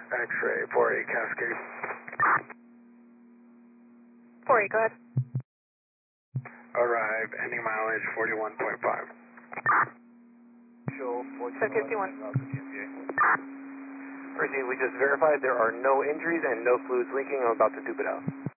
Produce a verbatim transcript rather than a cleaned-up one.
X-ray four eight Cascade. four eight, go ahead. Arrive, ending mileage forty-one point five. Show five fifty-one. Proceed, we just verified there are no injuries and no fluids leaking. I'm about to tube it out.